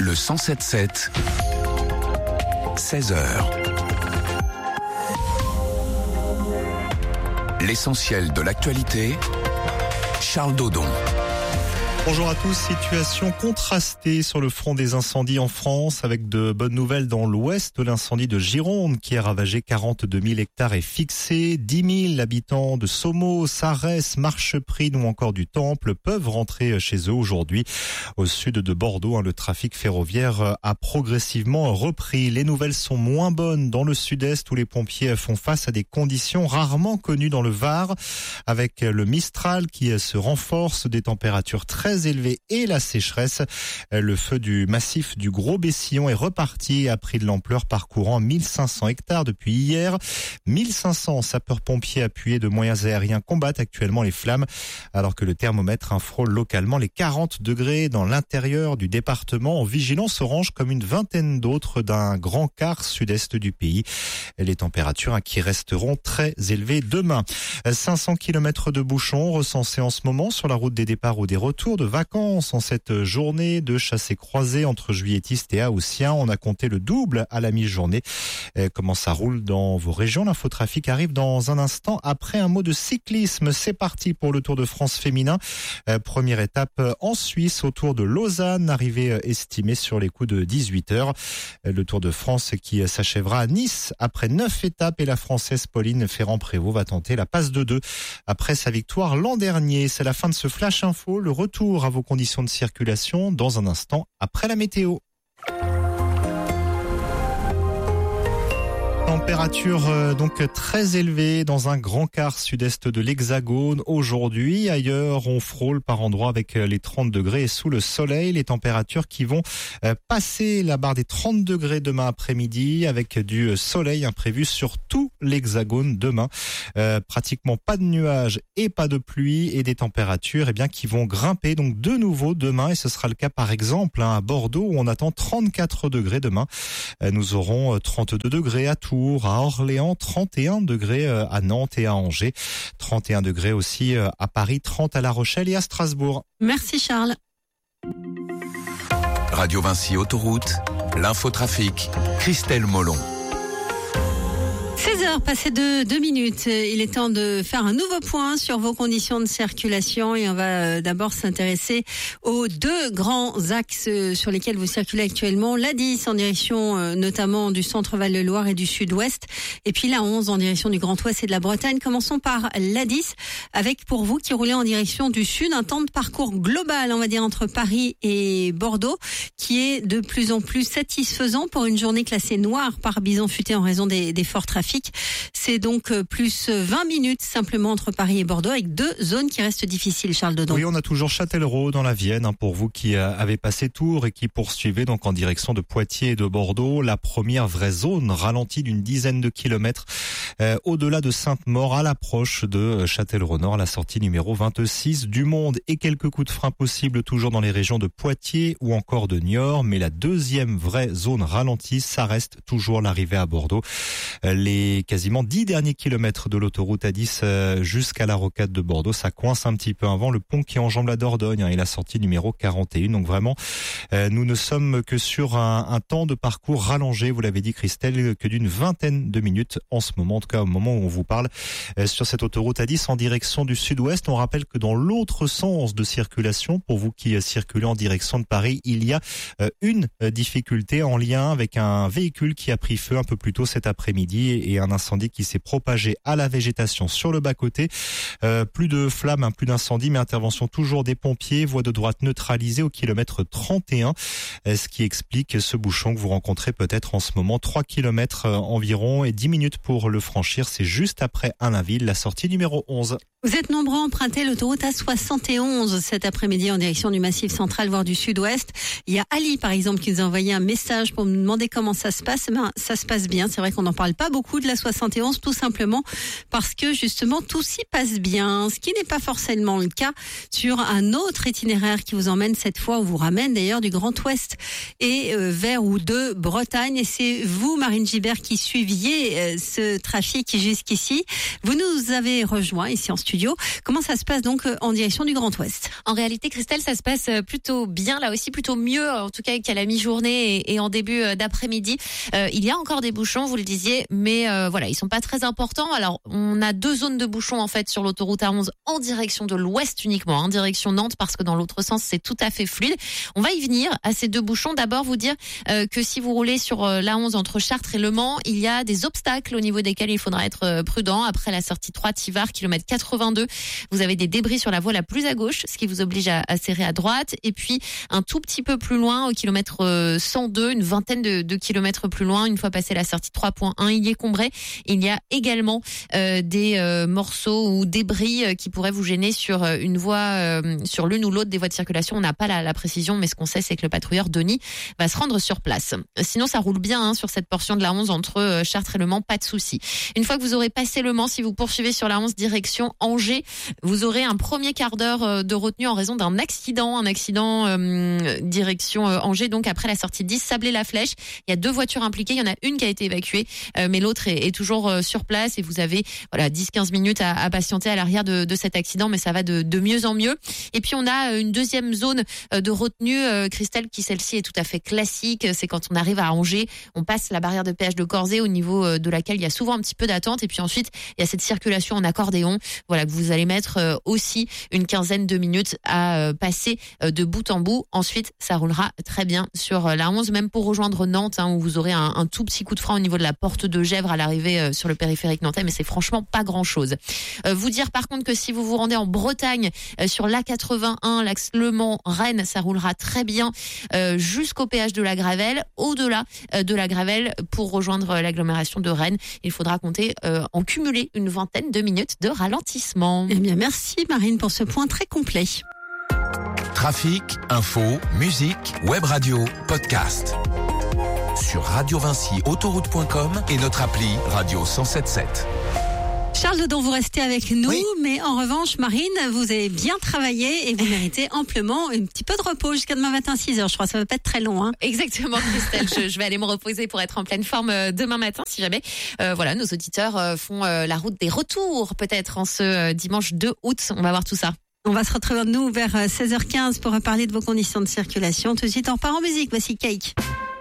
Le 107.7, 16h. L'essentiel de l'actualité, Charles Dodon. Bonjour à tous, situation contrastée sur le front des incendies en France avec de bonnes nouvelles dans l'ouest. L'incendie de Gironde qui a ravagé 42 000 hectares est fixé. 10 000 habitants de Saumeau, Sarès, Marcheprime ou encore du Temple peuvent rentrer chez eux aujourd'hui. Au sud de Bordeaux, le trafic ferroviaire a progressivement repris. Les nouvelles sont moins bonnes dans le sud-est où les pompiers font face à des conditions rarement connues dans le Var avec le Mistral qui se renforce, des températures très élevées et la sécheresse. Le feu du massif du Gros Bessillon est reparti et a pris de l'ampleur parcourant 1500 hectares depuis hier. 1500 sapeurs-pompiers appuyés de moyens aériens combattent actuellement les flammes alors que le thermomètre frôle localement les 40 degrés dans l'intérieur du département. En vigilance orange comme une vingtaine d'autres d'un grand quart sud-est du pays. Les températures qui resteront très élevées demain. 500 km de bouchons recensés en ce moment sur la route des départs ou des retours de vacances en cette journée de chassé-croisé entre juilletistes et haussiens. On a compté le double à la mi-journée. Comment ça roule dans vos régions? L'infotrafic arrive dans un instant après un mot de cyclisme. C'est parti pour le Tour de France féminin. Première étape en Suisse autour de Lausanne, arrivée estimée sur les coups de 18h. Le Tour de France qui s'achèvera à Nice après 9 étapes et la Française Pauline Ferrand-Prévot va tenter la passe de 2 après sa victoire l'an dernier. C'est la fin de ce Flash Info. Le retour à vos conditions de circulation dans un instant après la météo. Température donc très élevée dans un grand quart sud-est de l'Hexagone aujourd'hui. Ailleurs, on frôle par endroits avec les 30 degrés et sous le soleil. Les températures qui vont passer la barre des 30 degrés demain après-midi avec du soleil imprévu sur tout l'Hexagone demain. Pratiquement pas de nuages et pas de pluie et des températures qui vont grimper donc de nouveau demain. Et ce sera le cas par exemple à Bordeaux où on attend 34 degrés demain. Nous aurons 32 degrés à Tours, à Orléans, 31 degrés à Nantes et à Angers, 31 degrés aussi à Paris, 30 à La Rochelle et à Strasbourg. Merci Charles. Radio Vinci Autoroute, l'infotrafic, Christelle Molon. 16h passées de 2 minutes. Il est temps de faire un nouveau point sur vos conditions de circulation et on va d'abord s'intéresser aux deux grands axes sur lesquels vous circulez actuellement. L'A10 en direction notamment du centre Val-de-Loire et du sud-ouest et puis l'A11 en direction du Grand Ouest et de la Bretagne. Commençons par l'A10 avec pour vous qui roulez en direction du sud un temps de parcours global, on va dire entre Paris et Bordeaux qui est de plus en plus satisfaisant pour une journée classée noire par Bison Futé en raison des forts trafics. C'est donc plus 20 minutes simplement entre Paris et Bordeaux avec deux zones qui restent difficiles, Charles Dodon. Oui, on a toujours Châtellerault dans la Vienne pour vous qui avez passé Tours et qui poursuivez donc en direction de Poitiers et de Bordeaux. La première vraie zone ralentie d'une dizaine de kilomètres au-delà de Sainte-Maure à l'approche de Châtellerault-Nord, la sortie numéro 26 du Monde et quelques coups de frein possibles toujours dans les régions de Poitiers ou encore de Niort. Mais la deuxième vraie zone ralentie, ça reste toujours l'arrivée à Bordeaux. Les quasiment 10 derniers kilomètres de l'autoroute A10 jusqu'à la rocade de Bordeaux, ça coince un petit peu avant le pont qui enjambe la Dordogne et la sortie numéro 41. Donc vraiment, nous ne sommes que sur un temps de parcours rallongé, vous l'avez dit Christelle, que d'une vingtaine de minutes en ce moment, en tout cas au moment où on vous parle, sur cette autoroute A10 en direction du sud-ouest. On rappelle que dans l'autre sens de circulation, pour vous qui circulez en direction de Paris, il y a une difficulté en lien avec un véhicule qui a pris feu un peu plus tôt cet après-midi et un incendie qui s'est propagé à la végétation sur le bas-côté. Plus de flammes, plus d'incendie, mais intervention toujours des pompiers. Voie de droite neutralisée au kilomètre 31, ce qui explique ce bouchon que vous rencontrez peut-être en ce moment. 3 kilomètres environ et 10 minutes pour le franchir. C'est juste après Allainville, la sortie numéro 11. Vous êtes nombreux à emprunter l'autoroute A71 cet après-midi en direction du Massif central, voire du sud-ouest. Il y a Ali, par exemple, qui nous a envoyé un message pour nous demander comment ça se passe. Ça se passe bien. C'est vrai qu'on n'en parle pas beaucoup coup de la 71, tout simplement parce que justement tout s'y passe bien, ce qui n'est pas forcément le cas sur un autre itinéraire qui vous emmène cette fois, ou vous ramène d'ailleurs du Grand Ouest et vers ou de Bretagne. Et c'est vous, Marine Gibert, qui suiviez ce trafic jusqu'ici. Vous nous avez rejoint ici en studio. Comment ça se passe donc en direction du Grand Ouest? En réalité, Christelle, ça se passe plutôt bien, là aussi plutôt mieux, en tout cas qu'à la mi-journée et en début d'après-midi. Il y a encore des bouchons, vous le disiez, mais voilà, ils sont pas très importants. Alors, on a 2 zones de bouchons en fait sur l'autoroute A11 en direction de l'ouest uniquement, en direction Nantes, parce que dans l'autre sens, c'est tout à fait fluide. On va y venir à ces 2 bouchons. D'abord, vous dire que si vous roulez sur l'A11 entre Chartres et Le Mans, il y a des obstacles au niveau desquels il faudra être prudent. Après la sortie 3 Tivars, kilomètre 82, vous avez des débris sur la voie la plus à gauche, ce qui vous oblige à serrer à droite. Et puis, un tout petit peu plus loin, au kilomètre 102, une vingtaine de kilomètres plus loin, une fois passé la sortie 3.1, il est Combré. Il y a également des morceaux ou débris qui pourraient vous gêner sur une voie, sur l'une ou l'autre des voies de circulation. On n'a pas la précision, mais ce qu'on sait, c'est que le patrouilleur Denis va se rendre sur place. Sinon, ça roule bien sur cette portion de la 11 entre Chartres et Le Mans, pas de souci. Une fois que vous aurez passé Le Mans, si vous poursuivez sur la 11 direction Angers, vous aurez un premier quart d'heure de retenue en raison d'un accident, direction Angers, donc après la sortie 10 Sablé-la-Flèche. Il y a 2 voitures impliquées, il y en a une qui a été évacuée, mais l'autre est toujours sur place, et vous avez 10-15 minutes à patienter à l'arrière de cet accident, mais ça va de mieux en mieux. Et puis on a une deuxième zone de retenue, Christelle, qui celle-ci est tout à fait classique. C'est quand on arrive à Angers, on passe la barrière de péage de Corzé, au niveau de laquelle il y a souvent un petit peu d'attente, et puis ensuite il y a cette circulation en accordéon, que vous allez mettre aussi une quinzaine de minutes à passer de bout en bout. Ensuite, ça roulera très bien sur la 11, même pour rejoindre Nantes, où vous aurez un tout petit coup de frein au niveau de la porte de Gesvres à l'arrivée sur le périphérique nantais, mais c'est franchement pas grand-chose. Vous dire par contre que si vous vous rendez en Bretagne sur l'A81, l'axe Le Mans-Rennes, ça roulera très bien jusqu'au péage de la Gravelle. Au-delà de la Gravelle, pour rejoindre l'agglomération de Rennes, il faudra compter en cumuler une vingtaine de minutes de ralentissement. Eh bien, merci Marine pour ce point très complet. Trafic, info, musique, web radio, podcast. Sur radiovinci-autoroute.com et notre appli Radio 107.7. Charles Dedon, vous restez avec nous, oui. Mais en revanche, Marine, vous avez bien travaillé et vous méritez amplement un petit peu de repos jusqu'à demain matin 6h. Je crois que ça va pas être très long. Exactement, Christelle. Je vais aller me reposer pour être en pleine forme demain matin, si jamais. Nos auditeurs font la route des retours, peut-être en ce dimanche 2 août. On va voir tout ça. On va se retrouver nous vers 16h15 pour parler de vos conditions de circulation. Tout de suite, on repart en musique. Voici Cake.